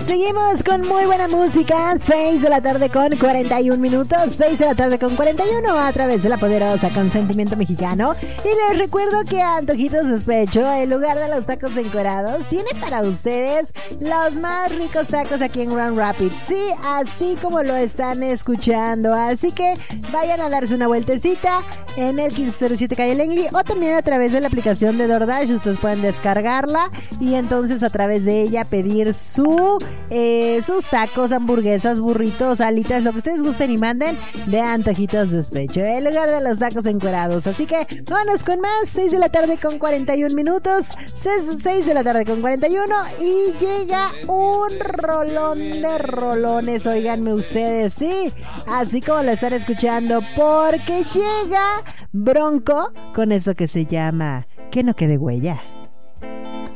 Seguimos con muy buena música. 6 de la tarde con 41 minutos. 6 de la tarde con 41 a través de la poderosa Consentimiento Mexicano. Y les recuerdo que Antojitos Despecho, en lugar de los tacos encuerados, tiene para ustedes los más ricos tacos aquí en Grand Rapids. Sí, así como lo están escuchando. Así que vayan a darse una vueltecita en el 1507 Calle Langley o también a través de la aplicación de DoorDash. Ustedes pueden descargarla y entonces a través de ella pedir sus tacos, hamburguesas, burritos, alitas, lo que ustedes gusten y manden de Antojitos Despecho, en lugar de los tacos encuerados. Así que vámonos con más. 6 de la tarde con 41 minutos. 6 de la tarde con 41 y llega un rolón de rolones, oiganme ustedes, sí, así como lo están escuchando, porque llega Bronco con esto que se llama Que no quede huella.